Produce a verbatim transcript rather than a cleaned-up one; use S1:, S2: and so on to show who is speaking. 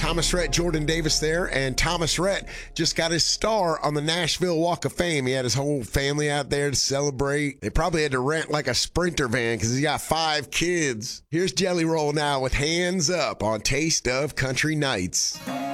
S1: Thomas Rhett, Jordan Davis there, and Thomas Rhett just got his star on the Nashville Walk of Fame. He had his whole family out there to celebrate. They probably had to rent like a Sprinter van because he got five kids. Here's Jelly Roll now with Hands Up on Taste of Country Nights.